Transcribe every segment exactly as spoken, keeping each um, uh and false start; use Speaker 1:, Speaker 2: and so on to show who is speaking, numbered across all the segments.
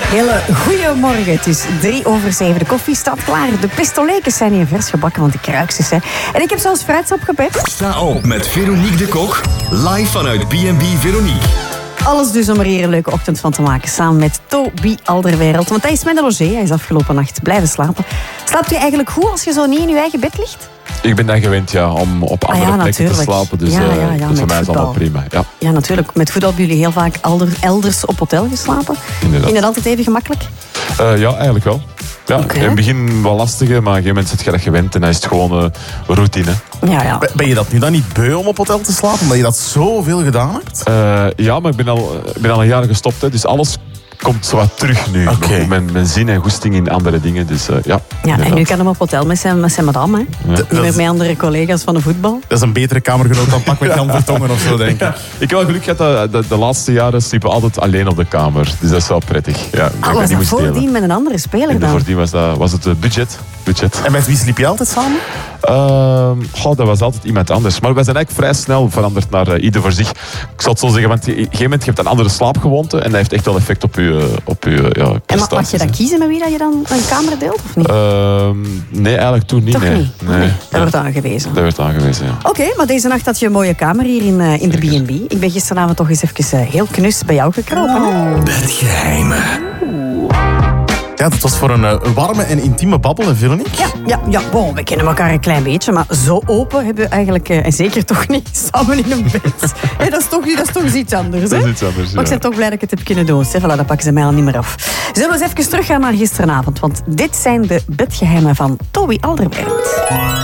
Speaker 1: Hele goeiemorgen. Het is drie over zeven. De koffie staat klaar. De pistolekes zijn hier vers gebakken, want de kruikjes. Hè. En ik heb zelfs fruitsap gepet.
Speaker 2: Sta op met Veronique de Kok. Live vanuit B en B Veronique.
Speaker 1: Alles dus om er hier een leuke ochtend van te maken. Samen met Toby Alderweireld. Want hij is met een logé. Hij is afgelopen nacht blijven slapen. Slaapt u eigenlijk goed als je zo niet in uw eigen bed ligt?
Speaker 3: Ik ben dan gewend ja, om op andere
Speaker 1: ah, ja,
Speaker 3: plekken te slapen. Dus,
Speaker 1: ja, ja, ja,
Speaker 3: uh, dus voor mij is dat allemaal prima. Ja.
Speaker 1: ja, natuurlijk. Met voetbal hebben jullie heel vaak elders op hotel geslapen.
Speaker 3: Inderdaad.
Speaker 1: Vind je dat altijd even gemakkelijk?
Speaker 3: Uh, ja, eigenlijk wel. Ja,
Speaker 1: okay.
Speaker 3: In het begin wel lastiger, maar op een gegeven moment zit je dat gewend en dan is het gewoon uh, routine.
Speaker 1: Ja, ja.
Speaker 4: Ben je dat nu dan niet beu om op hotel te slapen, omdat je dat zoveel gedaan hebt?
Speaker 3: Uh, ja, maar ik ben al, ik ben al een jaar gestopt, hè, dus alles komt zo wat terug nu.
Speaker 4: Okay.
Speaker 3: Mijn, mijn zin en goesting in andere dingen, dus uh, ja.
Speaker 1: Ja, en nu kan hem op hotel met zijn, met zijn madame, hè? Ja. Niet meer met andere collega's van de voetbal.
Speaker 4: Dat is een betere kamergenoot dan pak met Jan Vertongen of zo, denk ik.
Speaker 3: Ja. Ik heb wel geluk gehad dat de, de laatste jaren sliepen altijd alleen op de kamer. Dus dat is wel prettig. Ja,
Speaker 1: ah, was dat voordien met een andere speler dan?
Speaker 3: Voordien was, dat, was het budget. budget.
Speaker 4: En met wie sliep je altijd samen?
Speaker 3: Uh, goh, dat was altijd iemand anders. Maar wij zijn eigenlijk vrij snel veranderd naar uh, ieder voor zich. Ik zal het zo zeggen, want op een gegeven moment je hebt een andere slaapgewoonte en dat heeft echt wel effect op je, op je ja,
Speaker 1: en mag, mag je dan kiezen met wie dat je dan een kamer deelt, of niet?
Speaker 3: Uh, nee, eigenlijk toen niet.
Speaker 1: Toch
Speaker 3: nee.
Speaker 1: niet?
Speaker 3: Nee. Nee.
Speaker 1: Dat wordt aangewezen.
Speaker 3: Dat wordt aangewezen, ja.
Speaker 1: Oké, okay, maar deze nacht had je een mooie kamer hier in, uh, in de B en B. Ik ben gisteravond toch eens even uh, heel knus bij jou gekropen.
Speaker 2: Oh. Bedgeheimen.
Speaker 4: Ja, dat was voor een, een warme en intieme babbel, hè, Veronique?
Speaker 1: Ja, ja, ja. Bon, we kennen elkaar een klein beetje, maar zo open hebben we eigenlijk, uh, en zeker toch niet, samen in een bed. Hey, dat, is toch, dat is toch iets anders, hè?
Speaker 3: Dat is iets anders, ja.
Speaker 1: Maar ik ben toch blij dat ik het heb kunnen doen. Voilà, dat pakken ze mij al niet meer af. Zullen we eens even teruggaan naar gisteravond, want dit zijn de bedgeheimen van Toby Alderweireld.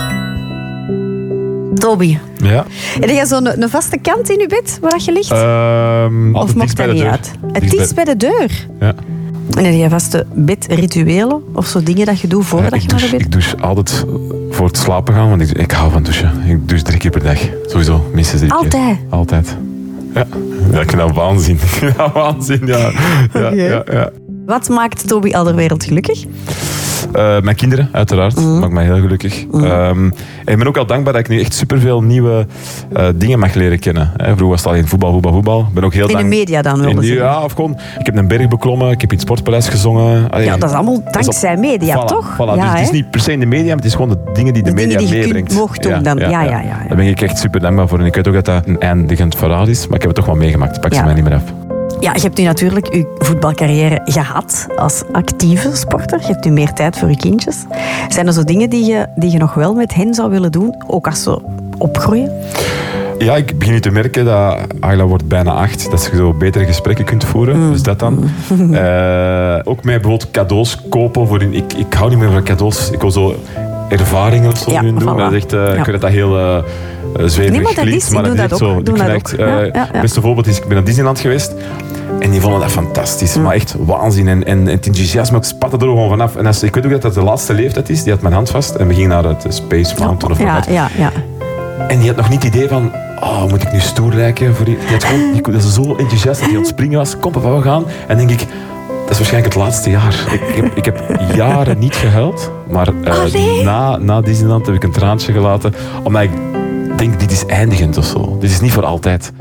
Speaker 1: Toby.
Speaker 3: Ja.
Speaker 1: Heb jij zo'n een vaste kant in je bed waar je ligt?
Speaker 3: Uh,
Speaker 1: of mocht dat niet uit? Het is bij de deur.
Speaker 3: Ja.
Speaker 1: En heb je vaste bedrituelen of zo dingen dat je doet voordat ja, je naar de bed?
Speaker 3: Ik douche altijd voor het slapen gaan, want ik, ik hou van douchen. Ik douche drie keer per dag. Sowieso, minstens drie
Speaker 1: altijd.
Speaker 3: keer. Altijd? Ja. Ja, ik vind dat waanzin. Ik vind dat waanzin, ja. Ja,
Speaker 1: okay. ja, ja. Wat maakt Toby Alderweireld gelukkig?
Speaker 3: Uh, mijn kinderen, uiteraard. Dat mm. maakt mij heel gelukkig. Mm. Um, en ik ben ook al dankbaar dat ik nu echt superveel nieuwe uh, dingen mag leren kennen. Hè. Vroeger was het alleen voetbal, voetbal, voetbal. Ik ben ook heel
Speaker 1: in
Speaker 3: dank...
Speaker 1: de media dan wel?
Speaker 3: Ja, of gewoon... Ik heb een berg beklommen, ik heb in het Sportpaleis gezongen. Allee,
Speaker 1: ja, dat is allemaal dankzij media,
Speaker 3: voilà,
Speaker 1: toch?
Speaker 3: Voilà.
Speaker 1: Ja,
Speaker 3: dus het is niet per se in de media, maar het is gewoon de dingen die de, de media
Speaker 1: dingen die je
Speaker 3: meebrengt.
Speaker 1: mocht doen dan. Ja, ja, ja, ja, ja.
Speaker 3: Daar ben ik echt super dankbaar voor. En ik weet ook dat dat een eindigend verhaal is, maar ik heb het toch wel meegemaakt. Pak ze ja. mij niet meer af.
Speaker 1: Ja, je hebt nu natuurlijk je voetbalcarrière gehad als actieve sporter. Je hebt nu meer tijd voor je kindjes. Zijn er zo dingen die je, die je nog wel met hen zou willen doen, ook als ze opgroeien?
Speaker 3: Ja, ik begin nu te merken dat Ayla wordt bijna acht, dat je zo betere gesprekken kunt voeren. Mm. Dus dat dan. Mm. Uh, ook met bijvoorbeeld cadeaus kopen. Voor in, ik, ik hou niet meer van cadeaus. Ik wil zo ervaringen of zo ja, doen. Voilà. Dat is echt, uh, ja. Ik weet dat dat heel uh, zweverig nee, klinkt, maar dat is echt zo.
Speaker 1: Doe dat ook.
Speaker 3: Uh,
Speaker 1: ja, ja, ja.
Speaker 3: Het beste voorbeeld is, ik ben naar Disneyland geweest. En die vonden dat fantastisch. Mm. Maar echt waanzin. En, en het enthousiasme, ik spatte er gewoon vanaf. En als, ik weet ook dat dat de laatste leeftijd is. Die had mijn hand vast en we gingen naar het Space Mountain.
Speaker 1: Ja,
Speaker 3: of
Speaker 1: ja, ja, ja.
Speaker 3: En die had nog niet het idee van... Oh, moet ik nu stoer lijken? Voor die, die had gewoon, die, dat is zo enthousiast dat hij aan het springen was. Kom, papa, we gaan. En denk ik... Dat is waarschijnlijk het laatste jaar. Ik, ik, heb, ik heb jaren niet gehuild. Maar uh, na, na Disneyland heb ik een traantje gelaten. Omdat ik denk, dit is eindigend of zo. Dit is niet voor altijd.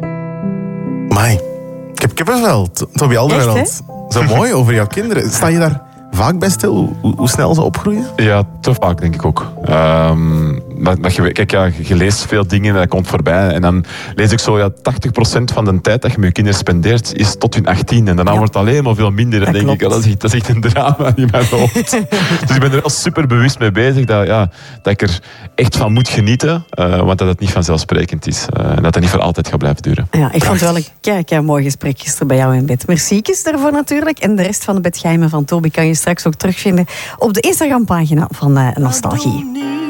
Speaker 4: Mai. Ik heb kippenvel, Toby Alderweireld. Zo mooi over jouw kinderen. Sta je daar vaak bij stil, hoe, hoe snel ze opgroeien?
Speaker 3: Ja, te vaak denk ik ook. Um, dat, dat je, kijk, ja, je leest veel dingen en dat komt voorbij. En dan lees ik zo, ja, tachtig procent van de tijd dat je met je kinderen spendeert, is tot hun achttien. En daarna ja. wordt het alleen maar veel minder. En denk ik, ja, dat, is echt, dat is echt een drama in mijn hoofd. Dus ik ben er wel super bewust mee bezig dat, ja, dat ik er echt van moet genieten. Uh, want dat het niet vanzelfsprekend is. Uh, en dat dat niet voor altijd gaat blijven duren.
Speaker 1: Ja, ik vond het wel een kei, kei mooi gesprek gisteren bij jou in bed. Merciekes daarvoor natuurlijk. En de rest van de bedgeheimen van Toby kan je straks ook terugvinden op de Instagram-pagina van uh, Nostalgie.